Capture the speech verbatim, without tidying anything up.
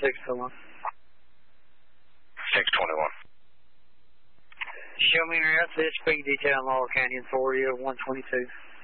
six twenty-one. six twenty-one. Show me your outfit, speed detail in Laurel Canyon for you, one twenty-two.